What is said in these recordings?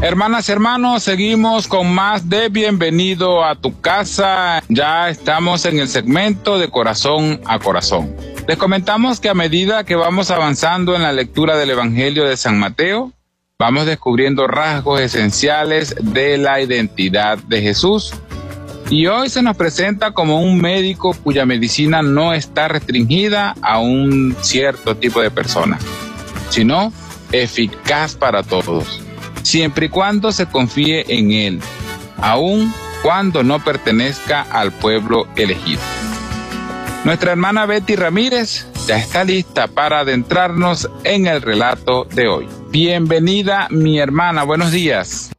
Hermanas, hermanos, seguimos con más de Bienvenido a tu casa. Ya estamos en el segmento de Corazón a Corazón. Les comentamos que a medida que vamos avanzando en la lectura del Evangelio de San Mateo, vamos descubriendo rasgos esenciales de la identidad de Jesús. Y hoy se nos presenta como un médico cuya medicina no está restringida a un cierto tipo de personas, sino eficaz para todos, siempre y cuando se confíe en Él, aun cuando no pertenezca al pueblo elegido. Nuestra hermana Betty Ramírez ya está lista para adentrarnos en el relato de hoy. Bienvenida, mi hermana, buenos días.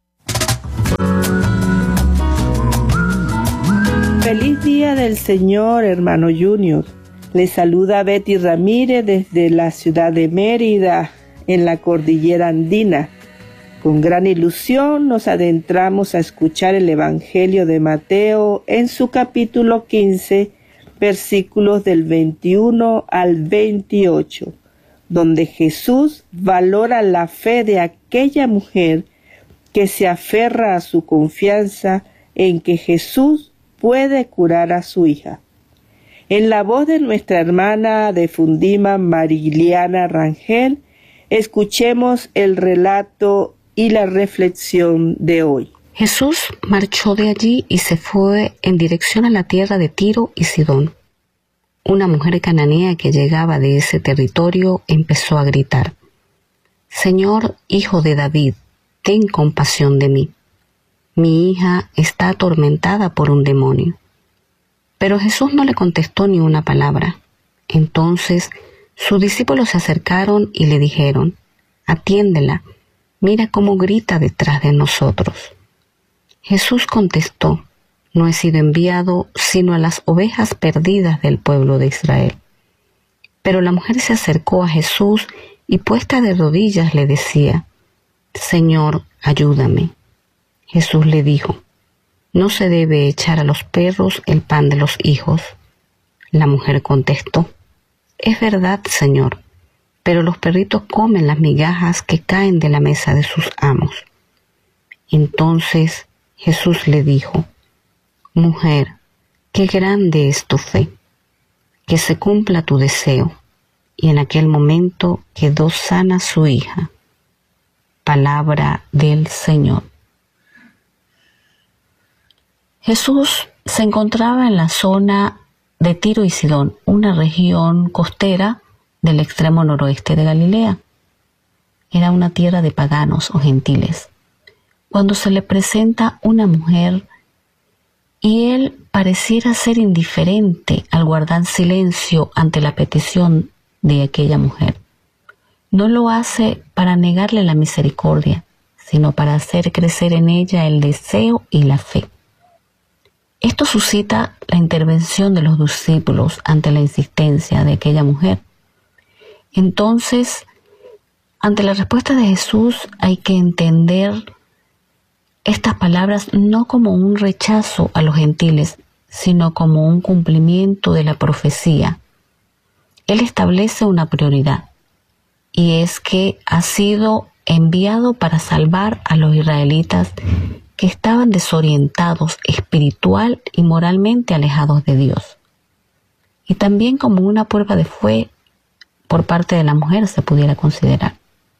Feliz día del Señor, hermano Junior. Le saluda Betty Ramírez desde la ciudad de Mérida, en la cordillera andina. Con gran ilusión nos adentramos a escuchar el Evangelio de Mateo en su capítulo 15, versículos del 21 al 28, donde Jesús valora la fe de aquella mujer que se aferra a su confianza en que Jesús puede curar a su hija. En la voz de nuestra hermana de Fundima, Mariliana Rangel, escuchemos el relato y la reflexión de hoy. Jesús marchó de allí y se fue en dirección a la tierra de Tiro y Sidón. Una mujer cananea que llegaba de ese territorio empezó a gritar: «Señor, hijo de David, ten compasión de mí. Mi hija está atormentada por un demonio». Pero Jesús no le contestó ni una palabra. Entonces sus discípulos se acercaron y le dijeron: «Atiéndela, mira cómo grita detrás de nosotros». Jesús contestó: «No he sido enviado sino a las ovejas perdidas del pueblo de Israel». Pero la mujer se acercó a Jesús y puesta de rodillas le decía: «Señor, ayúdame». Jesús le dijo: «No se debe echar a los perros el pan de los hijos». La mujer contestó: «Es verdad, Señor, pero los perritos comen las migajas que caen de la mesa de sus amos». Entonces Jesús le dijo: «Mujer, qué grande es tu fe, que se cumpla tu deseo». Y en aquel momento quedó sana su hija. Palabra del Señor. Jesús se encontraba en la zona de Tiro y Sidón, una región costera del extremo noroeste de Galilea. Era una tierra de paganos o gentiles. Cuando se le presenta una mujer y él pareciera ser indiferente al guardar silencio ante la petición de aquella mujer, no lo hace para negarle la misericordia, sino para hacer crecer en ella el deseo y la fe. Esto suscita la intervención de los discípulos ante la insistencia de aquella mujer. Entonces, ante la respuesta de Jesús hay que entender estas palabras no como un rechazo a los gentiles, sino como un cumplimiento de la profecía. Él establece una prioridad, y es que ha sido enviado para salvar a los israelitas que estaban desorientados espiritual y moralmente alejados de Dios. Y también como una prueba de fe por parte de la mujer se pudiera considerar.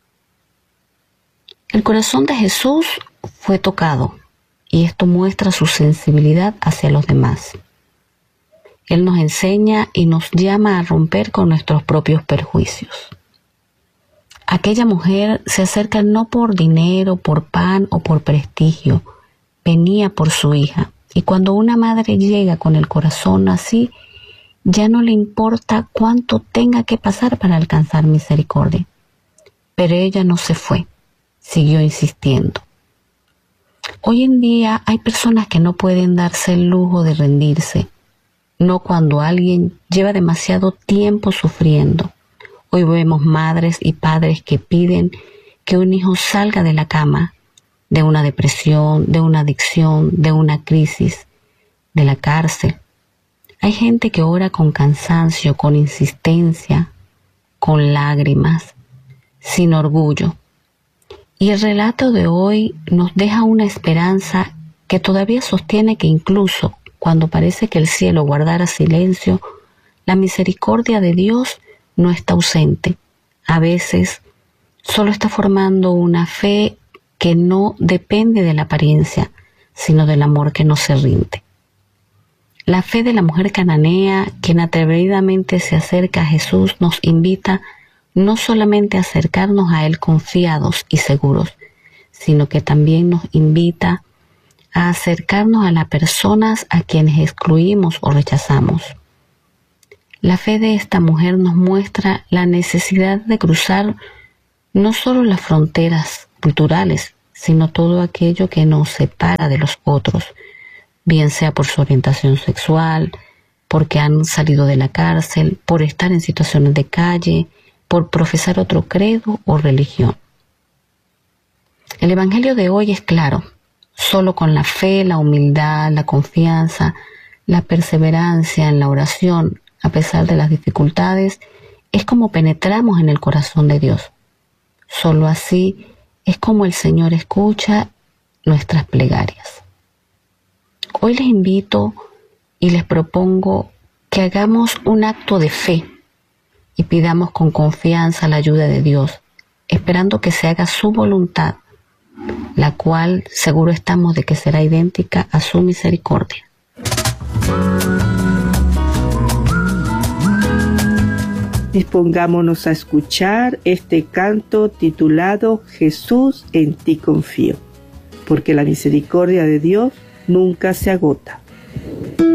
El corazón de Jesús fue tocado, y esto muestra su sensibilidad hacia los demás. Él nos enseña y nos llama a romper con nuestros propios perjuicios. Aquella mujer se acerca no por dinero, por pan o por prestigio, venía por su hija. Y cuando una madre llega con el corazón así, ya no le importa cuánto tenga que pasar para alcanzar misericordia. Pero ella no se fue, siguió insistiendo. Hoy en día hay personas que no pueden darse el lujo de rendirse, no cuando alguien lleva demasiado tiempo sufriendo. Hoy vemos madres y padres que piden que un hijo salga de la cama, de una depresión, de una adicción, de una crisis, de la cárcel. Hay gente que ora con cansancio, con insistencia, con lágrimas, sin orgullo. Y el relato de hoy nos deja una esperanza que todavía sostiene que incluso cuando parece que el cielo guardara silencio, la misericordia de Dios no está ausente. A veces solo está formando una fe que no depende de la apariencia, sino del amor que no se rinde. La fe de la mujer cananea, quien atrevidamente se acerca a Jesús, nos invita no solamente a acercarnos a Él confiados y seguros, sino que también nos invita a acercarnos a las personas a quienes excluimos o rechazamos. La fe de esta mujer nos muestra la necesidad de cruzar no solo las fronteras culturales, sino todo aquello que nos separa de los otros, bien sea por su orientación sexual, porque han salido de la cárcel, por estar en situaciones de calle, por profesar otro credo o religión. El Evangelio de hoy es claro. Solo con la fe, la humildad, la confianza, la perseverancia en la oración, a pesar de las dificultades, es como penetramos en el corazón de Dios. Solo así es como el Señor escucha nuestras plegarias. Hoy les invito y les propongo que hagamos un acto de fe y pidamos con confianza la ayuda de Dios, esperando que se haga su voluntad, la cual seguro estamos de que será idéntica a su misericordia. Dispongámonos a escuchar este canto titulado Jesús, en ti confío, porque la misericordia de Dios nunca se agota.